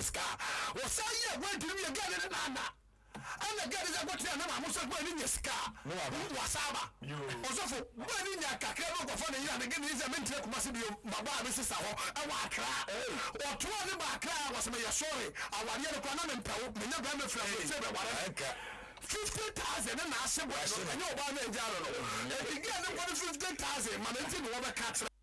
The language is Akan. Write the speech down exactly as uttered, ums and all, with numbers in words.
ska wo say ye go diri ye gade ne na na ana gade za go tia na ma mo so go ni ska no wa saba osofo go ni nya kakra no go fo ne ya ne gade ni ze mentre kuma se bio baba be sisa ho e wa akra o to ni ba akra wa se me ya sorry awari ne ko na me mpawo me nya ba me fra mo se be ware fifty thousand na asebo e no ba na ejaro no e gi na fifty thousand man nti no ba ka